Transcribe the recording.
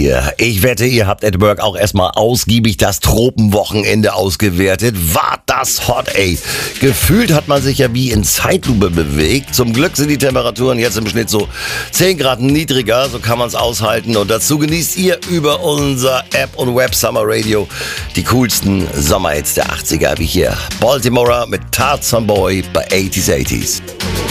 hier. Ich wette, ihr habt at work auch erstmal ausgiebig das Tropenwochenende ausgewertet. War das hot, ey. Gefühlt hat man sich ja wie in Zeitlupe bewegt. Zum Glück sind die Temperaturen jetzt im Schnitt so 10 Grad niedriger, so kann man es aushalten. Und dazu genießt ihr über unser App und Web Summer Radio die coolsten Sommerhits der 80er, wie hier Baltimore mit Tarzan Boy bei 80s.